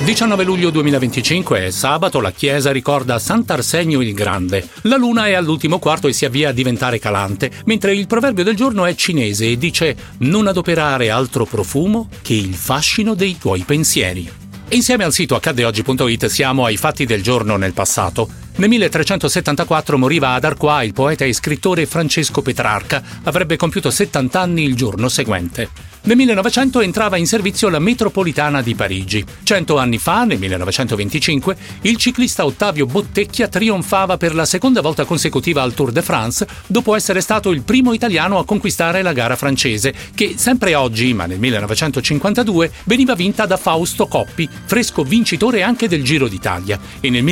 19 luglio 2025 è sabato, la chiesa ricorda Sant'Arsenio il Grande. La luna è all'ultimo quarto e si avvia a diventare calante, mentre il proverbio del giorno è cinese e dice «Non adoperare altro profumo che il fascino dei tuoi pensieri». Insieme al sito accaddeoggi.it siamo ai fatti del giorno nel passato. Nel 1374 moriva ad Arquà il poeta e scrittore Francesco Petrarca, avrebbe compiuto 70 anni il giorno seguente. Nel 1900 entrava in servizio la metropolitana di Parigi. 100 anni fa, nel 1925, il ciclista Ottavio Bottecchia trionfava per la seconda volta consecutiva al Tour de France, dopo essere stato il primo italiano a conquistare la gara francese, che sempre oggi, ma nel 1952, veniva vinta da Fausto Coppi, fresco vincitore anche del Giro d'Italia. E nel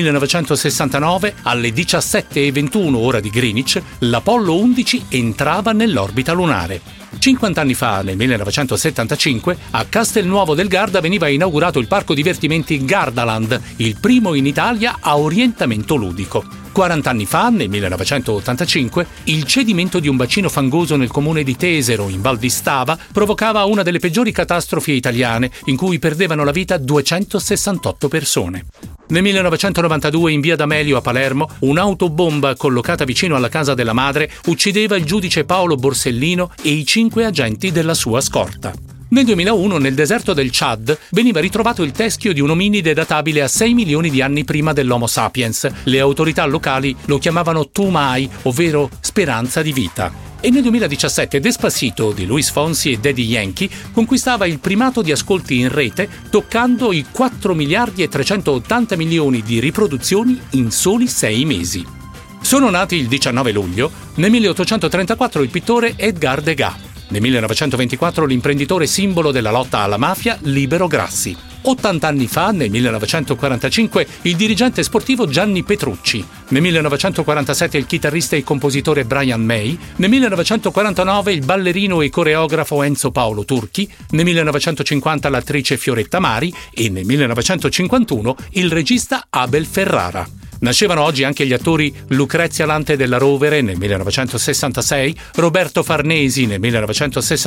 1969, alle 17:21 ora di Greenwich, l'Apollo 11 entrava nell'orbita lunare. 50 anni fa, nel 1975, a Castelnuovo del Garda veniva inaugurato il parco divertimenti Gardaland, il primo in Italia a orientamento ludico. 40 anni fa, nel 1985, il cedimento di un bacino fangoso nel comune di Tesero, in Val di Stava, provocava una delle peggiori catastrofi italiane, in cui perdevano la vita 268 persone. Nel 1992, in via D'Amelio a Palermo, un'autobomba collocata vicino alla casa della madre uccideva il giudice Paolo Borsellino e i 5 agenti della sua scorta. Nel 2001, nel deserto del Chad, veniva ritrovato il teschio di un ominide databile a 6 milioni di anni prima dell'Homo sapiens. Le autorità locali lo chiamavano Tumai, ovvero speranza di vita. E nel 2017 Despacito di Luis Fonsi e Daddy Yankee conquistava il primato di ascolti in rete, toccando i 4 miliardi e 380 milioni di riproduzioni in soli 6 mesi. Sono nati il 19 luglio, nel 1834 il pittore Edgar Degas. Nel 1924 l'imprenditore simbolo della lotta alla mafia Libero Grassi. 80 anni fa, nel 1945, il dirigente sportivo Gianni Petrucci. Nel 1947 il chitarrista e compositore Brian May. Nel 1949 il ballerino e coreografo Enzo Paolo Turchi. Nel 1950 l'attrice Fioretta Mari e nel 1951 il regista Abel Ferrara. Nascevano oggi anche gli attori Lucrezia Lante della Rovere nel 1966, Roberto Farnesi nel 1960